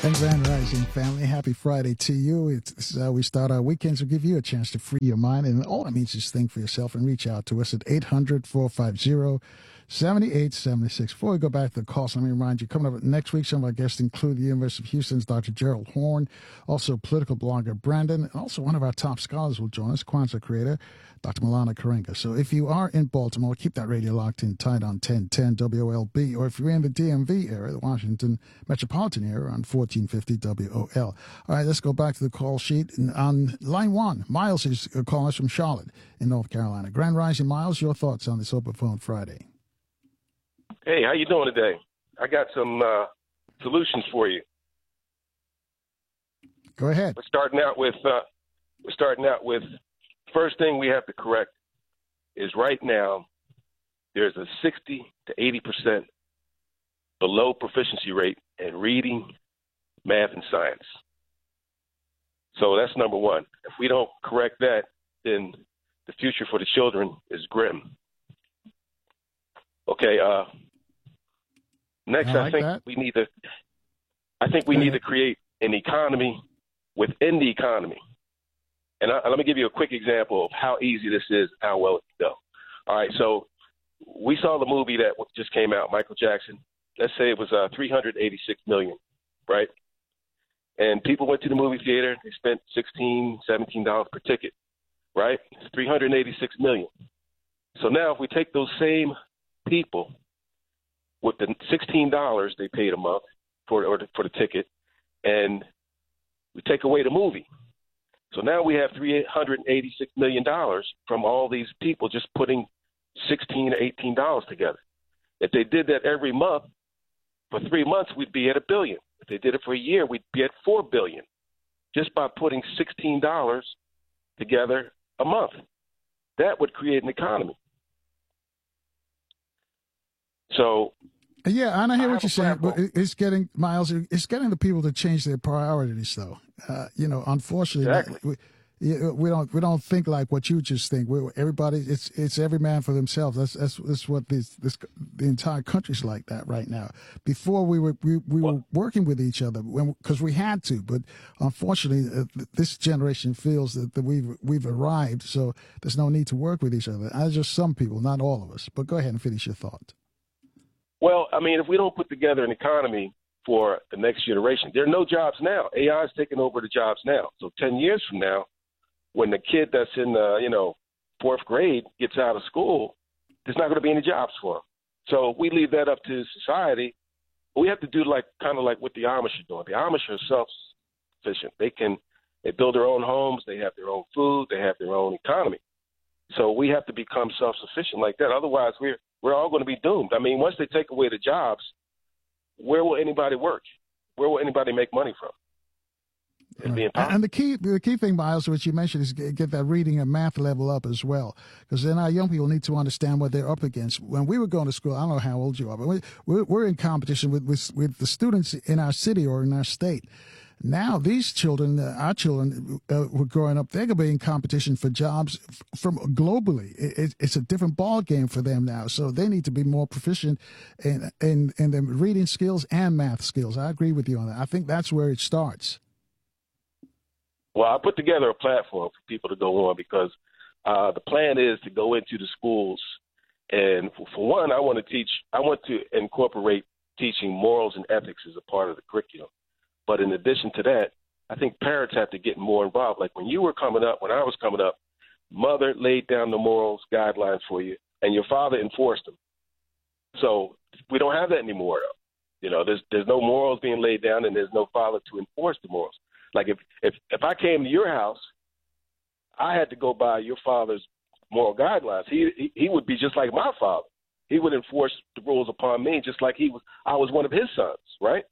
And Grand Rising family, happy Friday to you. It's we start our weekends to give you a chance to free your mind. And all it means is think for yourself and reach out to us at 800-450-7876. Before we go back to the calls, let me remind you, coming up next week, some of our guests include the University of Houston's Dr. Gerald Horn, also political blogger Brandon, and also one of our top scholars will join us, Kwanzaa creator, Dr. Milana Karenga. So if you are in Baltimore, keep that radio locked in tight on 1010 WOLB, or if you're in the DMV area, the Washington metropolitan area, on 1450 WOL. All right, let's go back to the call sheet. On line one, Miles is calling us from Charlotte in North Carolina. Grand Rising, Miles, your thoughts on this Open Phone Friday? Hey, how you doing today? I got some solutions for you. Go ahead. We're starting out with first thing we have to correct is right now there's a 60 to 80% below proficiency rate in reading, math, and science. So that's number one. If we don't correct that, then the future for the children is grim. Okay. Next, I think we need to create an economy within the economy. And let me give you a quick example of how easy this is, how well it can go. All right, so we saw the movie that just came out, Michael Jackson. Let's say it was $386 million, right? And people went to the movie theater. They spent $16, $17 per ticket, right? It's $386 million. So now if we take those same people with the $16 they paid a month for the ticket, and we take away the movie. So now we have $386 million from all these people just putting $16 or $18 together. If they did that every month, for 3 months, we'd be at $1 billion. If they did it for a year, we'd be at $4 billion just by putting $16 together a month. That would create an economy. So, yeah, and I hear what you're saying, but it's getting, Miles, it's getting the people to change their priorities, though. Unfortunately, exactly. we don't think like what you just think. Everybody, it's every man for themselves. That's what the entire country's like that right now. Before we were working with each other because we had to, but unfortunately, this generation feels that we've arrived, so there's no need to work with each other. Just some people, not all of us. But go ahead and finish your thought. Well, I mean, if we don't put together an economy for the next generation, there are no jobs now. AI is taking over the jobs now. So 10 years from now, when the kid that's in fourth grade gets out of school, there's not going to be any jobs for him. So we leave that up to society. We have to do kind of like what the Amish are doing. The Amish are self-sufficient. They build their own homes. They have their own food. They have their own economy. So we have to become self-sufficient like that. Otherwise, we're all going to be doomed. I mean, once they take away the jobs, where will anybody work? Where will anybody make money from? And the key thing, Miles, which you mentioned, is get that reading and math level up as well, because then our young people need to understand what they're up against. When we were going to school, I don't know how old you are, but we're in competition with the students in our city or in our state. Now these children, our children, were growing up. They're going to be in competition for jobs from globally. It's a different ball game for them now. So they need to be more proficient in their reading skills and math skills. I agree with you on that. I think that's where it starts. Well, I put together a platform for people to go on because the plan is to go into the schools, and for one, I want to incorporate teaching morals and ethics as a part of the curriculum. But in addition to that, I think parents have to get more involved. Like when I was coming up, mother laid down the morals guidelines for you, and your father enforced them. So we don't have that anymore. There's no morals being laid down, and there's no father to enforce the morals. Like if I came to your house, I had to go by your father's moral guidelines. He would be just like my father. He would enforce the rules upon me just like I was one of his sons, right?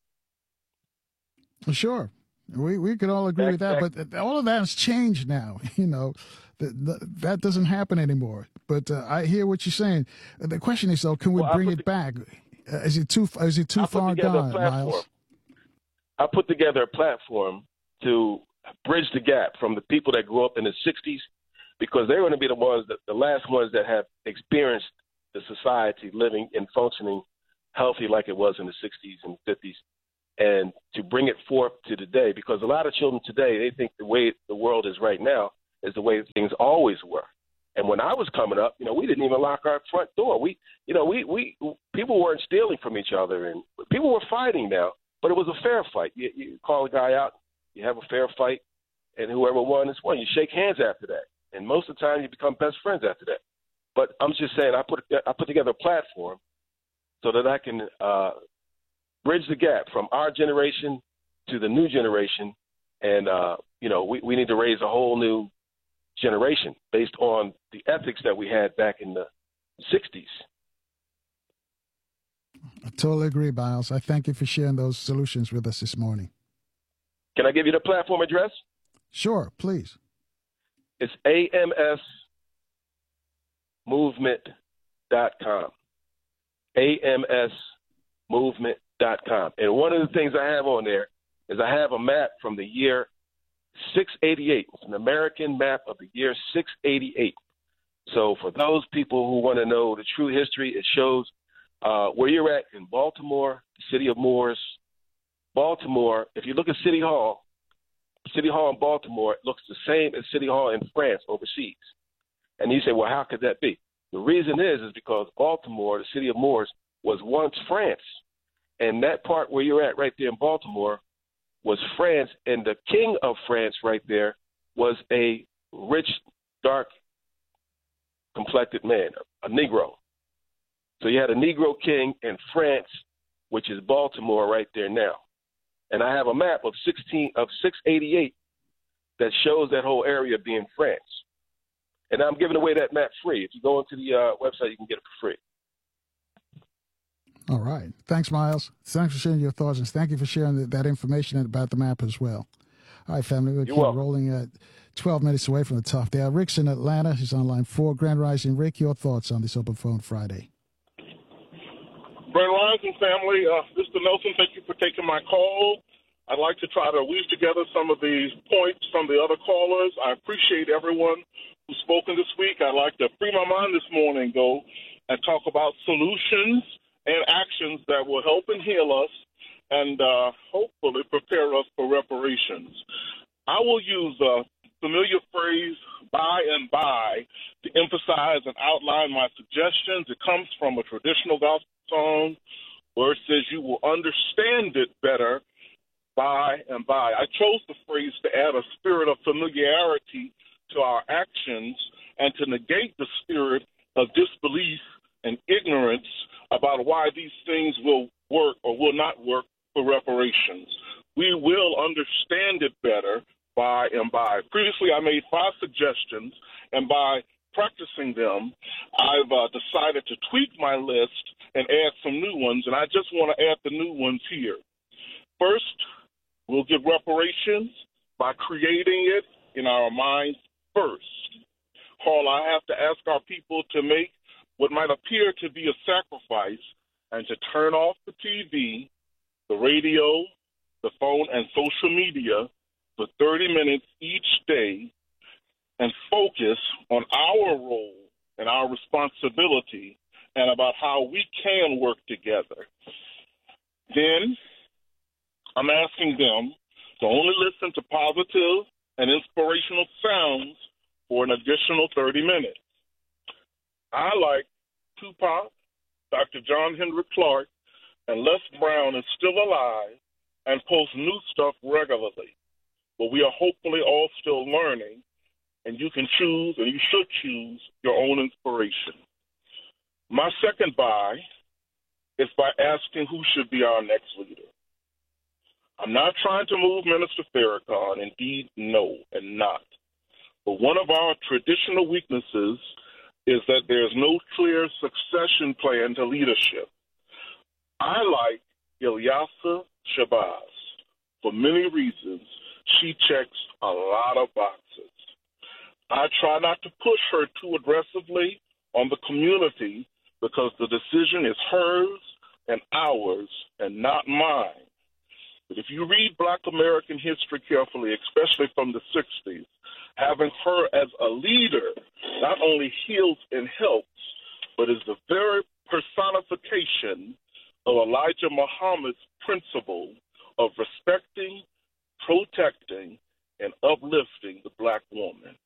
Sure. We could all agree with that, but all of that has changed now. That doesn't happen anymore. But I hear what you're saying. The question is, though, can we bring it back? Is it too far gone, Miles? I put together a platform to bridge the gap from the people that grew up in the 60s, because they're going to be the last ones that have experienced the society living and functioning healthy like it was in the 60s and 50s, and to bring it forth to today, because a lot of children today, they think the way the world is right now is the way things always were. And when I was coming up, we didn't even lock our front door. We people weren't stealing from each other, and people were fighting now, but it was a fair fight. You call a guy out, you have a fair fight, and whoever won is won. You shake hands after that, and most of the time you become best friends after that. But I'm just saying, I put together a platform so that I can bridge the gap from our generation to the new generation, and we need to raise a whole new generation based on the ethics that we had back in the 60s. I totally agree, Miles. I thank you for sharing those solutions with us this morning. Can I give you the platform address? Sure, please. It's amsmovement.com. amsmovement.com. And one of the things I have on there is I have a map from the year 688. It's an American map of the year 688. So for those people who want to know the true history, it shows where you're at in Baltimore, the city of Moors. Baltimore, if you look at City Hall in Baltimore, it looks the same as City Hall in France overseas. And you say, well, how could that be? The reason is because Baltimore, the city of Moors, was once France. And that part where you're at right there in Baltimore was France, and the king of France right there was a rich, dark-complected man, a Negro. So you had a Negro king in France, which is Baltimore right there now. And I have a map of 688 that shows that whole area being France. And I'm giving away that map free. If you go into the website, you can get it for free. All right. Thanks, Miles. Thanks for sharing your thoughts, and thank you for sharing that information about the map as well. All right, family, we'll keep rolling at 12 minutes away from the top there. Rick's in Atlanta. He's on line 4. Grand Rising. Rick, your thoughts on this Open Phone Friday? Grand Rising, family. Mr. Nelson, thank you for taking my call. I'd like to try to weave together some of the points from the other callers. I appreciate everyone who's spoken this week. I'd like to free my mind this morning, though, and talk about solutions and actions that will help and heal us and hopefully prepare us for reparations. I will use a familiar phrase, by and by, to emphasize and outline my suggestions. It comes from a traditional gospel song where it says you will understand it better by and by. I chose the phrase to add a spirit of familiarity to our actions and to negate the spirit of disbelief and ignorance about why these things will work or will not work for reparations. We will understand it better by and by. Previously, I made 5 suggestions, and by practicing them, I've decided to tweak my list and add some new ones, and I just want to add the new ones here. First, we'll give reparations by creating it in our minds first. Paul, I have to ask our people to make what might appear to be a sacrifice and to turn off the TV, the radio, the phone, and social media for 30 minutes each day and focus on our role and our responsibility and about how we can work together. Then I'm asking them to only listen to positive and inspirational sounds for an additional 30 minutes. I, like Tupac, Dr. John Henry Clark, and Les Brown is still alive and post new stuff regularly. But we are hopefully all still learning, and you can choose, and you should choose, your own inspiration. My second buy is by asking who should be our next leader. I'm not trying to move Minister Farrakhan. Indeed, no, and not. But one of our traditional weaknesses is that there's no clear succession plan to leadership. I like Ilyasah Shabazz for many reasons. She checks a lot of boxes. I try not to push her too aggressively on the community because the decision is hers and ours and not mine. But if you read Black American history carefully, especially from the 60s, having her as a leader not only heals and helps, but is the very personification of Elijah Muhammad's principle of respect protecting and uplifting the black woman.